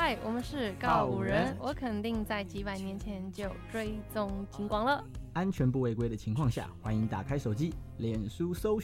嗨，我们是告五人，我肯定在几百年前就追踪警广了。 安全不违规的情况下，欢迎打开手机，脸书搜寻